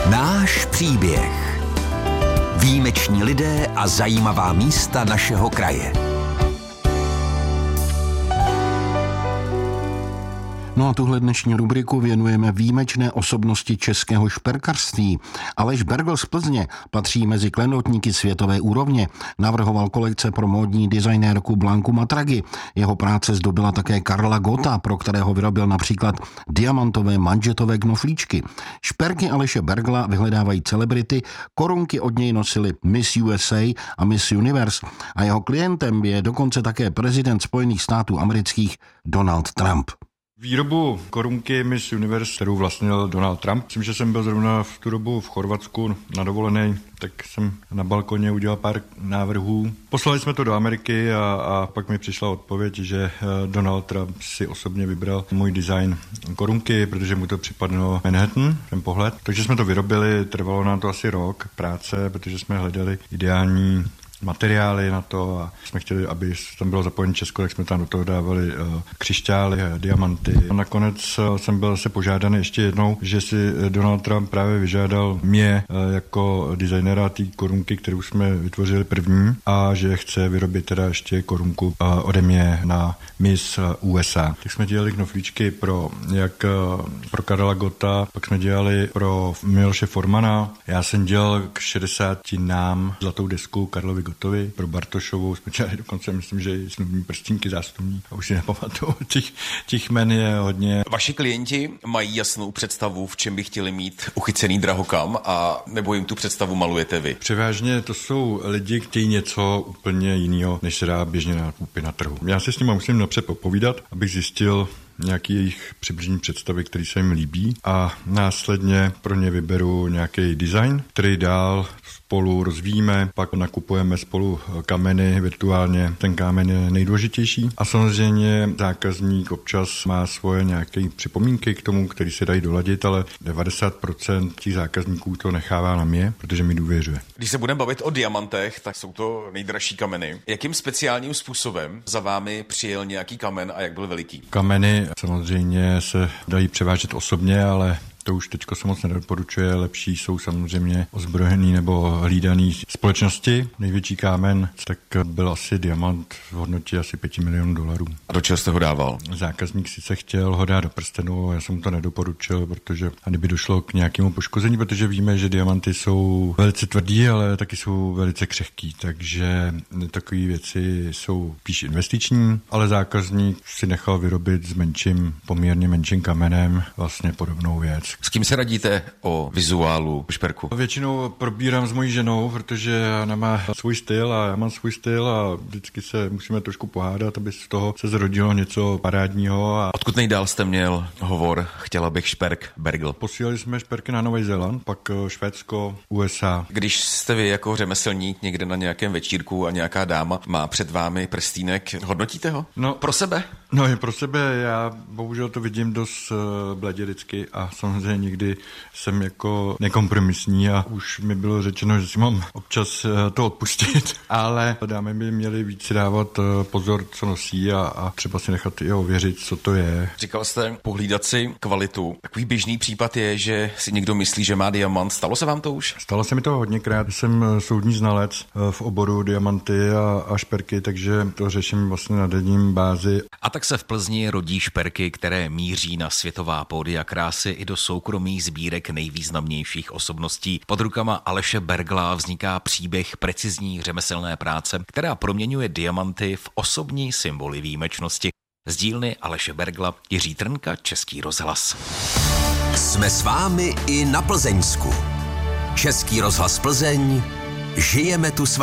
Náš příběh. Výjimeční lidé a zajímavá místa našeho kraje. No a tuhle dnešní rubriku věnujeme výjimečné osobnosti českého šperkařství. Aleš Bergl z Plzně patří mezi klenotníky světové úrovně. Navrhoval kolekce pro módní designérku Blanku Matragi. Jeho práce zdobila také Karla Gotta, pro kterého vyrobil například diamantové manžetové knoflíčky. Šperky Aleše Bergla vyhledávají celebrity, korunky od něj nosili Miss USA a Miss Universe a jeho klientem je dokonce také prezident Spojených států amerických Donald Trump. Výrobu korunky Miss Universe, kterou vlastnil Donald Trump. Myslím, že jsem byl zrovna v tu dobu v Chorvatsku na dovolené, tak jsem na balkoně udělal pár návrhů. Poslali jsme to do Ameriky a pak mi přišla odpověď, že Donald Trump si osobně vybral můj design korunky, protože mu to připadlo Manhattan, ten pohled. Takže jsme to vyrobili, trvalo nám to asi rok práce, protože jsme hledali ideální materiály na to a jsme chtěli, aby tam bylo zapojení Česko, tak jsme tam do toho dávali křišťály, diamanty. Nakonec jsem byl se požádaný ještě jednou, že si Donald Trump právě vyžádal mě jako designera té korunky, kterou jsme vytvořili první, a že chce vyrobit teda ještě korunku ode mě na Miss USA. Tak jsme dělali knoflíčky pro Karla Gotta, pak jsme dělali pro Miloše Formana. Já jsem dělal k 60 nám zlatou desku Karlovi Gottovi, pro Bartošovou jsme dělali dokonce, myslím, že i snubní prstínky zástupní, a už si nepamatuju, těch jmen je hodně. Vaši klienti mají jasnou představu, v čem by chtěli mít uchycený drahokam, a nebo jim tu představu malujete vy? Převážně to jsou lidi, kteří něco úplně jiného, než se dá běžně nakoupit na trhu. Já si s nimi musím napřed popovídat, abych zjistil nějaký jejich přibližní představy, který se jim líbí, a následně pro ně vyberu nějaký design, který dál spolu rozvíjíme, pak nakupujeme spolu kameny virtuálně, ten kámen je nejdůležitější a samozřejmě zákazník občas má svoje nějaké připomínky k tomu, který se dají doladit, ale 90% těch zákazníků to nechává na mě, protože mi důvěřuje. Když se budeme bavit o diamantech, tak jsou to nejdražší kameny. Jakým speciálním způsobem za vámi přijel nějaký kamen a jak byl veliký? Kameny samozřejmě se dají převážet osobně, ale to už teďko se moc nedoporučuje. Lepší jsou samozřejmě ozbrojený nebo hlídaný společnosti. Největší kámen tak byl asi diamant v hodnotě asi $5 milionů. A do čeho jste ho dával? Zákazník sice chtěl ho dát do prstenu, já jsem mu to nedoporučil, protože kdyby došlo k nějakému poškození, protože víme, že diamanty jsou velice tvrdý, ale taky jsou velice křehký, takže takové věci jsou spíš investiční, ale zákazník si nechal vyrobit s poměrně menším kamenem vlastně podobnou věc. S kým se radíte o vizuálu šperku? Většinou probírám s mojí ženou, protože ona má svůj styl a já mám svůj styl a vždycky se musíme trošku pohádat, aby z toho se zrodilo něco parádního. A odkud nejdál jste měl hovor Chtěla bych šperk Bergl? Posílali jsme šperky na Nový Zéland, pak Švédsko, USA. Když jste vy jako řemeslník někde na nějakém večírku a nějaká dáma má před vámi prstýnek, hodnotíte ho? No, pro sebe? No, je pro sebe, já bohužel to vidím dost bledě vždycky a samozřejmě někdy jsem jako nekompromisní a už mi bylo řečeno, že si mám občas to odpustit, ale dámy by měly víc dávat pozor, co nosí a třeba si nechat i ověřit, co to je. Říkal jste pohlídat si kvalitu. Takový běžný případ je, že si někdo myslí, že má diamant. Stalo se vám to už? Stalo se mi to hodněkrát. Jsem soudní znalec v oboru diamanty a šperky, takže to řeším vlastně na denním bázi. A tak se v Plzni rodí šperky, které míří na světová pódia krásy i do soukromých sbírek nejvýznamnějších osobností. Pod rukama Aleše Bergla vzniká příběh precizní řemeslné práce, která proměňuje diamanty v osobní symboly výjimečnosti. Z dílny Aleše Bergla, Jiří Trnka, Český rozhlas. Jsme s vámi i na Plzeňsku. Český rozhlas Plzeň, žijeme tu s vámi.